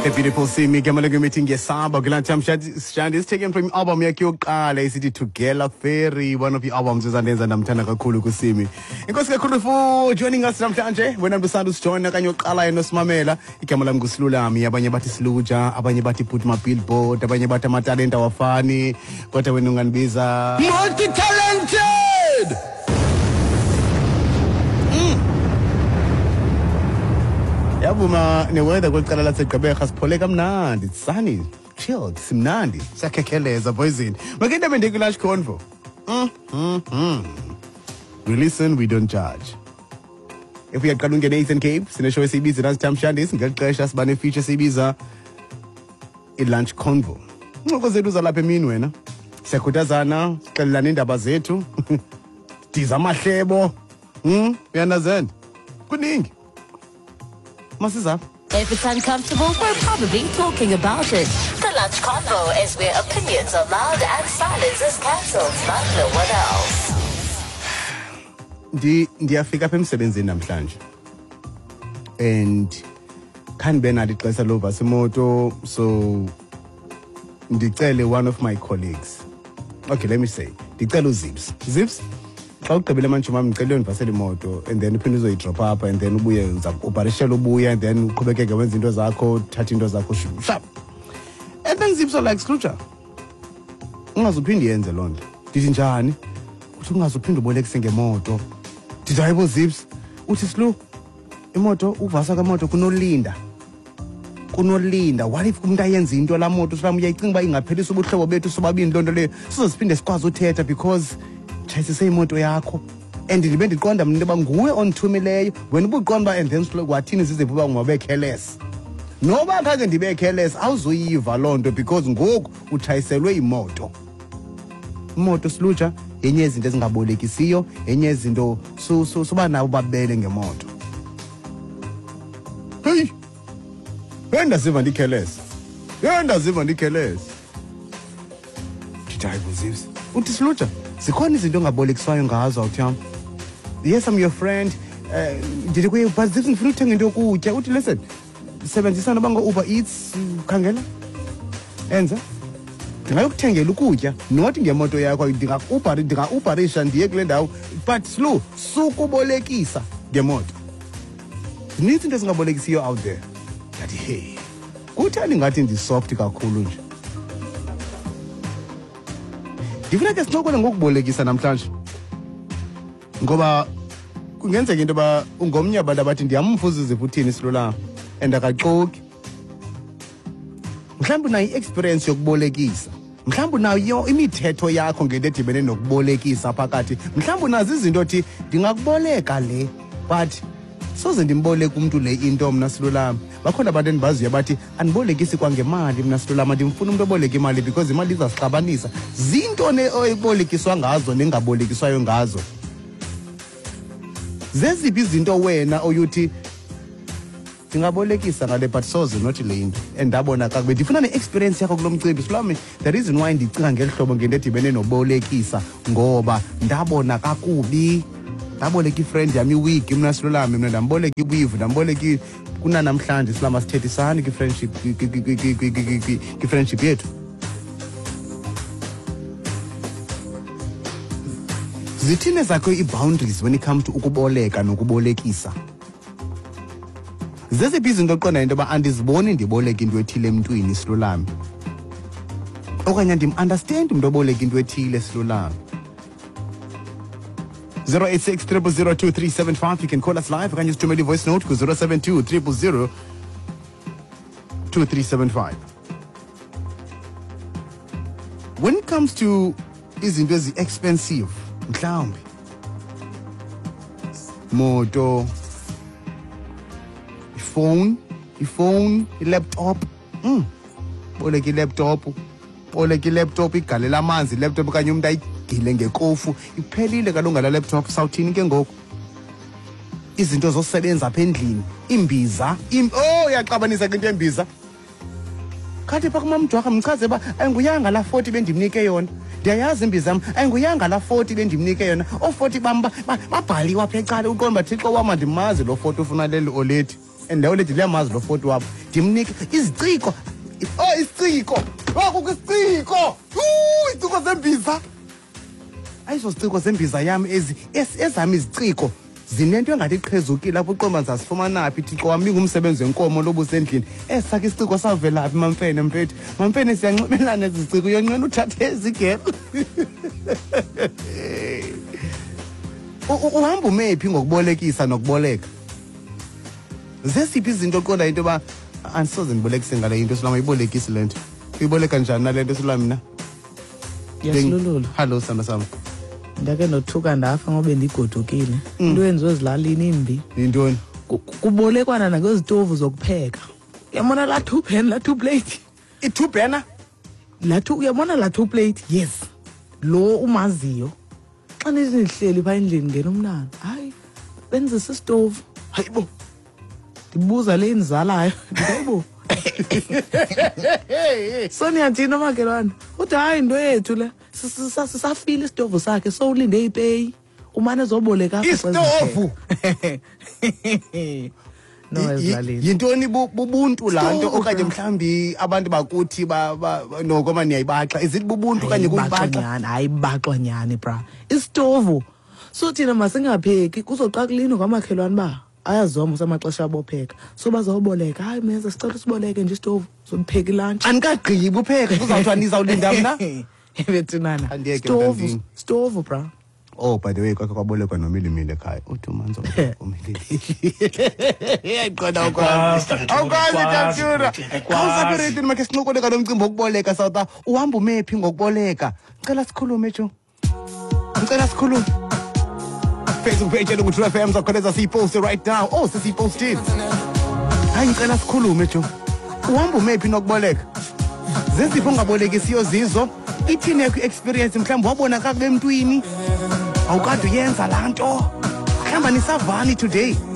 A beautiful Simi Gamalanga meeting Yesaba Glancham Shand is taken from album Yakio Kala City to Gela Ferry, one of the albums is and Namtana Kulu Kusimi. And Koska for joining us Namtanje when I'm the Sandus join Nakanyo Kala and Osmamela, Ikamalam Guslulami, Abanyabati Sluja, Abanyabati put my billboard, Abanyabata Matalenta Wafani, Kotawenungan Biza. Multi-talented! Yabuma ne weather kwecala laseGqeberha siphole kamnandi, it's sunny, chilled, simnandi, sakhekeleza boyzini. Makenda bendeke lunch convo. We listen, we don't judge. If we had Kalunga Nathan Cape, sineshow sibiza nasithamshandi ngexesha sibane feature sibiza lunch convo. Ngoku zethu zalapha emini wena. Siyakhuthazana, sixelelana indaba zethu. Diza amahlebo. Uyandazana? Kuningi. If it's uncomfortable, we're probably talking about it. The Lunch Convo is where opinions are loud and silence is cancelled. Like no one else. Ndiyafika apha emsebenzini namhlanje. And can't be nadi xesha lova semoto, so ndicele one of my colleagues. Okay, let me say. Ndicele uZips. Zips? Xa ugqibile manje mama ngicela undivasele imoto and then uphinde uzoyidrop up and then ubuye uzakuoperationa ubuya and then uqhubekeke wenza into zakho, thatha into zakho sharp. And then Zips are like, Sklucha, ungazuphinde yenze loo nto. Ndithi njani? Uthi ungazuphinde ubolekise ngemoto. Ndithi hayibo Zips. Uthi Slu, imoto, ukuvasa kamoto kunolinda. What if umuntu ayenza into la moto silamu uyayicinga uba ingaphelisa ubuhlobo bethu sobabini loo nto leyo sizoziphinde sikwazi uthetha because chayisise imoto yakho and ndibe ndiqonda mna into nguwe onthumileyo wena ubuqonda ba and then wathini siziphi uba ungabe careless noba khange ndibe careless awuzoyiva loo nto because ngoku utshayiselwe imoto Sluja yenye izinto ezingabolekisiyo yenye izinto suba nabo babele ngemoto hey ndaziva ndi-careless ndithayibuzives uthi Sluja zikhona izinto ongabolekiswayo ngazo awuthiyam. Yes, I'm your friend. Ndithi kuye but Zips ndifuna uthenga into yokutya. Uthi listen, sebenzisana noba ngo-Uber Eats khangela enza ndingayokuthengela ukutya not ngemoto yakho ndinga-uberisha ndiye kule ndawo but Slu sukubolekisa ngemoto. Zininzi into ezingabolekisiyo out there. Ndathi hey kuthani ngathi ndisoft kakhulu nje. Ndifuna ke sinokole ngokubolekisa namhlanje ngoba kungenzeka into ba ungomnye abantu abathi ndiyamfuza uzivuthini silula and akaxoki. Mhlawumbe unayo i-experience yokubolekisa, mhlawumbe unayo imithetho yakho ngento edibene nokubolekisa phakathi, mhlawumbe unazo izinto othi ndingakuboleka le but soze ndimboleka umntu le into mna silula. Bakhona abantu endibaziyo bathi andibolekisi kwangemali mna silulama ndimfuna umntu oboleka imali because imali izasixabanisa. Zinto oyibolekiswa ngazo nengabolekiswayo ngazo. Zeziphi izinto wena oyuthi ndingabolekisa ngale but soze nothi le into endabona kakube ndifuna ne-experience yakho kulo mcimbi silwami. The reason why ndicinga ngeli hlobo ngento edibene nobolekisa ngoba ndabona kakubi. Ndaboleka ifriend yami iwig mna silulami mna ndamboleka iweave ndamboleka kunanamhlanje silama sithethisani kwi-friendship yethu. Zithini zakho i-boundaries when it comes to ukuboleka nokubolekisa? Zeziphi izinto oqonda into yoba andiziboni ndiboleka into ethile emntwini silulami okanye ndim-understand umntu oboleka into ethile silulami. 086 000 2375. You can call us live. You can just thumela i-voice note ku 072 000 2375. When it comes to izinto ezi-expensive, mhlawumbi moto, ifone, i-laptop, boleka i-laptop igalela amanzi i-laptop kanye umuntu ayigile ngekofu iphelile kaloku ngala laptop sawuthini ke ngoku. Izinto zosebenza apha endlini, imbiza, yaxabanisa ke into embiza. Khathi pha kumamdwarha mchaze ba ayinguyanga la 40 bendimnike yona. Ndiyayazi imbiza yam ayinguyanga la 40 bendimnike yona. O 40 bam babhaliwa apha ecala uqomba Thixo wam andimazi lo 40 ufuna leli olethi. and already liyamazi lo 40 wabo ndimnike iziciko isiciko kukho isiciko iziciko zembiza ayizoziciko zembiza yami ezami iziciko zinento engathi iqhezukile lapho uqomba ndizasifumana phi Thixo wami ngumsebenzi wenkomo lobusendlini esakhe isiciko savela phi Mamfene mfethu Mamfene siyanximelana eziciko uyonqena uthathe ezigelo uhamba umephi ngokubolekisa nokuboleka zesiphi izinto oqonda into ba andisoze ndibolekise ngale into silama ibolekisi lento uyiboleka njani nalento silwa mina yasilululu hello sana sama ndake nothuka ndafa ngobe ndigodukile into yenziwe ezilalini imbi yintoni kubolekwana nakwezitovu zokupheka uyabona la 2 pan la 2 plate i2 burner la 2 uyabona la 2 plate yes lo umaziyo xa nizihleli pha endlini ngena umnana hayi benzisa isitovu hayibo ndibuza le inzalayo hayibo Sonia makhelwane uthi hayi into yethu le sisafile isitovu sakhe so ulinde ipeyi umane zoboleka isitovu no ezalini yintoni bubuntu la nto okanye mhlambi abantu bakuthi noko maniyayibaxa izithi bubuntu kanye kuyibaxa hayibaxwa nyani bra isitovu so thina masingapheki kuzoqa kulino kwamakhelwane ba ayazoma samaxesha abopheka so bazoboleka hayi menza sicela siboleke nje isitovu sopheka lunch anikagqibi upheka kuzawuthwa nizawulinda mna ebethunana stove bra oh by the way kwakhe kwabolekwa nomilimile ekhaya uthi umanzo umilile ayiqonda ukwazi Tatura awusaperate makhe sincokoleka nomcimbi wokuboleka South uhamba umephi ngokuboleka ngicela sikhulume nje ngicela sikhulume Facebook page yethu ku FM zakhoneza siyipost right now oh sesiyipostile hayi ngicela sikhulume nje uhamba umephi nokuboleka zezipho ungabolekisiyo zizo ithini yakho experience mhlawumbe wabona kakube emntwini awukade uyenza la nto mhlawumbe nisavani today